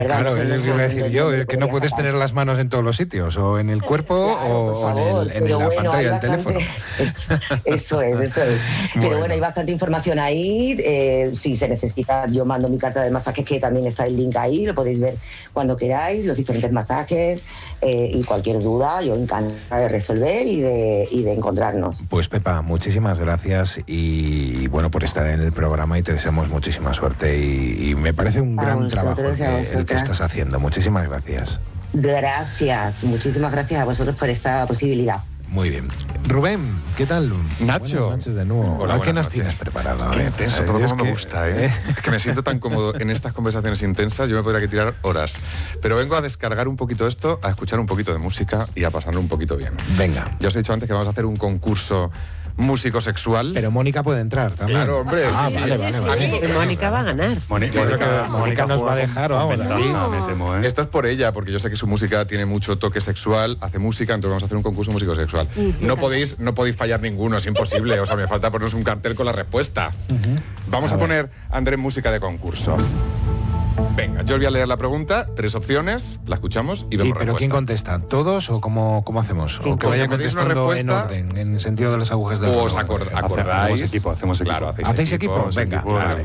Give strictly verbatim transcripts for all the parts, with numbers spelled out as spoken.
¿verdad? Claro, No sé, no es sé lo que iba a dónde- decir yo, dónde es que no podría puedes sacar. tener las manos en todos los sitios, o en el cuerpo Claro, o, por o en, favor, el, en pero la bueno, pantalla hay del bastante- teléfono. Eso, eso es, eso es. Pero Bueno. bueno, hay bastante información ahí. Eh, si se necesita, yo mando mi carta de masajes, que también está el link ahí, lo podéis ver cuando queráis, los diferentes masajes, eh, y cualquier duda, yo encantada de resolver y de, y de encontrarnos. Pues Pepa, muchísimas gracias y, y bueno, por estar en el programa, y te deseamos muchísima suerte y, y me parece un A gran vosotros trabajo el y a que, el que vosotras. estás haciendo. Muchísimas gracias. Gracias, muchísimas gracias a vosotros por esta posibilidad. Muy bien. Rubén, ¿qué tal? Nacho. Buenas noches de nuevo. Hola, ¿A ¿Qué buenas nos noches. tienes preparado? A Qué ver, intenso, eh, todo yo es como me que- gusta, ¿eh? Es que me siento tan cómodo en estas conversaciones intensas, yo me podría que tirar horas. Pero vengo a descargar un poquito esto, a escuchar un poquito de música y a pasarlo un poquito bien. Venga. Ya os he dicho antes que vamos a hacer un concurso músico sexual. Pero Mónica puede entrar también. Claro, hombre. Ah, sí, vale, sí, vale, sí. vale. Aquí- Mónica va a ganar. Mónica, Yo creo que Mónica nos va a dejar, vamos, vamos, aquí. me temo, ¿eh? Esto es por ella, porque yo sé que su música tiene mucho toque sexual, hace música, entonces vamos a hacer un concurso músico sexual. No podéis, no podéis fallar ninguno, es imposible. O sea, me falta ponernos un cartel con la respuesta. Vamos a, A ver. poner, Andrés, música de concurso. Venga, yo os voy a leer la pregunta, tres opciones, la escuchamos y ¿Y, vemos ¿Pero quién respuesta. contesta? ¿Todos o cómo, cómo hacemos? ¿O que Porque vaya me deis una contestando en respuesta, orden, en el sentido de las agujas del O os reloj? acord- Hace- acordáis. hacemos equipo, hacemos equipo. Claro, hacéis, ¿Hacéis equipo? Vamos, Venga, equipo, claro.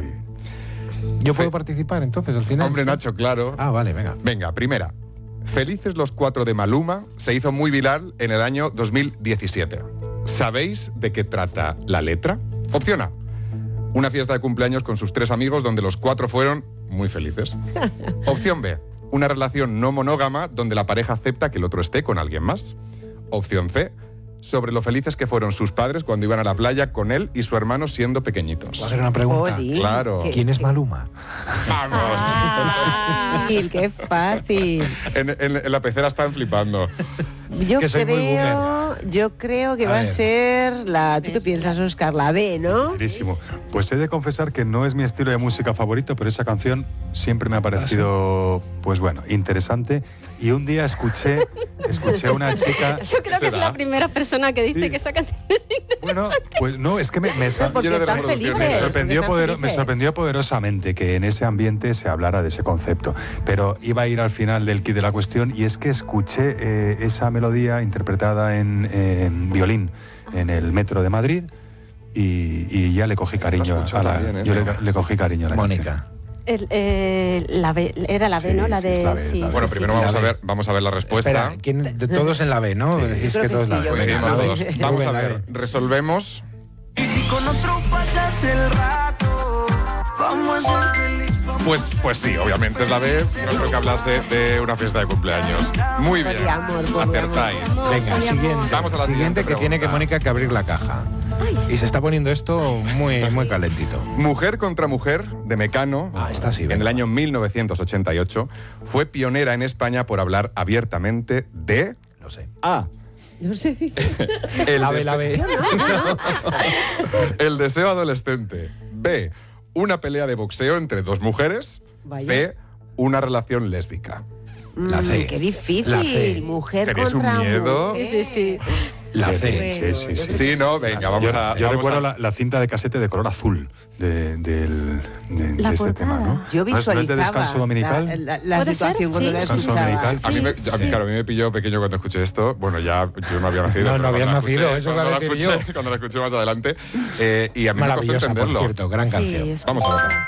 y- ¿Yo puedo participar entonces al final? Hombre, ¿Sí? Nacho, claro. Ah, vale, venga. Venga, primera. Felices los cuatro de Maluma se hizo muy viral en el año dos mil diecisiete. ¿Sabéis de qué trata la letra? Opción A. Una fiesta de cumpleaños con sus tres amigos donde los cuatro fueron muy felices. Opción B. Una relación no monógama donde la pareja acepta que el otro esté con alguien más. Opción C. Sobre lo felices que fueron sus padres cuando iban a la playa con él y su hermano siendo pequeñitos. Voy a hacer una pregunta. Oli, Claro. qué- ¿Quién es qué Maluma? ¡Vamos! fácil, qué fácil. En, en- en la pecera están flipando. Yo Que soy muy creo, yo creo que A va ver. a ser la. ¿Tú qué piensas, Óscar? La B, ¿no? Clarísimo. Pues he de confesar que no es mi estilo de música favorito, pero esa canción siempre me ha parecido, pues bueno, interesante. Y un día escuché, escuché a una chica. Yo creo que es será? la primera persona que dice Sí. que esa canción es interesante. Bueno, pues no, es que me, me, sor- Porque Lleno de están reproducciones. felices. me sorprendió, porque poder- están me felices. sorprendió poderosamente que en ese ambiente se hablara de ese concepto. Pero iba a ir al final del kit de la cuestión, y es que escuché eh, esa melodía interpretada en, en violín en el metro de Madrid y, y ya le cogí cariño Lo has escuchado a la, también, ¿eh? yo le, le cogí cariño a la canción. Mónica. El, eh, la B, era la B, Sí, ¿no? La sí, de. es la B, sí, la B. sí, Bueno, sí. primero vamos La a B. ver, vamos a ver la respuesta. Espera, ¿quién, de todos en la B, ¿no? Sí. Decís Yo que creo todos que la sí, yo B. creo que Venga, Coincidimos la B. todos. Vamos a Rubén, la ver, B. resolvemos. Y si con otro pasas el rato, vamos a ser felices. Pues, pues sí, obviamente es la B. No creo que hablase de una fiesta de cumpleaños. Muy bien, Poliamor, poliamor. acertáis. Venga, siguiente. Vamos a la siguiente que tiene que pregunta. Mónica que abrir la caja. Y se está poniendo esto muy, muy calentito. Mujer contra Mujer, de Mecano, Ah, esta sí, en venga. el año mil novecientos ochenta y ocho, fue pionera en España por hablar abiertamente de Lo sé. A. No sé. El, La B, dese- la B. el deseo adolescente. B. Una pelea de boxeo entre dos mujeres. Vaya. C. Una relación lésbica. La Mm, C. Qué difícil. La C. Mujer ¿Tenéis un contra miedo? mujer. Sí, sí, sí. La Sí, C. sí, sí, sí. Sí, no, venga, vamos Yo, a. yo vamos recuerdo a- la, la cinta de casete de color azul de, del- de- La de ese portada. tema, ¿no? Yo ¿No es- no visualizaba es de descanso dominical? la, la- la ¿Puede situación ser? cuando Sí. la Descanso escuchaba. dominical. A mí, me, Sí, a mí, sí. claro, a mí me pilló pequeño cuando escuché esto. Bueno, ya yo no había nacido. No, pero no habías cuando la nacido, escuché- eso iba a cuando la decir escuché- yo. Cuando la escuché más adelante. Eh, y a mí me costó Maravillosa, por entenderlo. cierto, gran canción. Sí, es- Vamos a ver.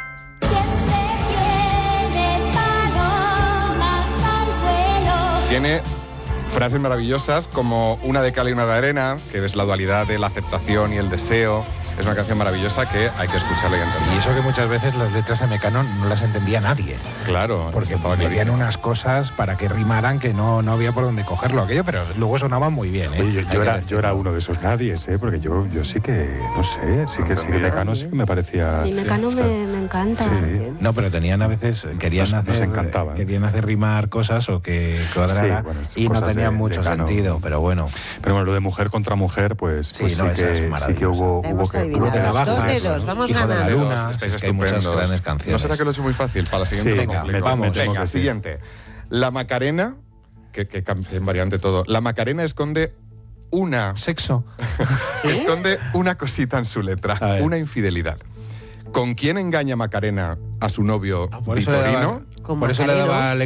Tiene frases maravillosas como una de cal y una de arena, que es la dualidad de la aceptación y el deseo. Es una canción maravillosa que hay que escucharla y entender. Y eso que muchas veces las letras de Mecano no las entendía nadie. Claro, Porque estaba metían clarísimo. unas cosas para que rimaran que no, no había por dónde cogerlo aquello, pero luego sonaban muy bien. ¿eh? Oye, yo, Hay yo que era, decirlo. yo era uno de esos nadies, ¿eh? Porque yo, yo sí que, no sé, sí que, sí que Mecano sí que me parecía... A mí sí, Mecano está- me, me encanta. Sí. No, pero tenían a veces, querían Nos- nos hacer encantaban. querían hacer rimar cosas o que cuadrara Sí, bueno, es y no cosas tenían de- mucho de Cano. sentido, pero bueno. Pero bueno, lo de mujer contra mujer, pues, Sí, pues sí, no, esa es que, sí maravillosa. que hubo, La hubo hemos que... adivinado. Cruz de Dos Navajas, dedos, vamos Hijo de la ganando. Luna, Estáis es que hay muchas estupendos. grandes canciones. ¿No será que lo he hecho muy fácil? Para la siguiente Sí, lo venga, complico. me- vamos. me temo Venga, que sí. siguiente. La Macarena, que, que, cam- que en variante todo. La Macarena esconde una... Sexo. Esconde una cosita en su A letra, ver. una infidelidad. ¿Con quién engaña Macarena a su novio Por eso le Vitorino? daba, Con por eso le Macareno. daba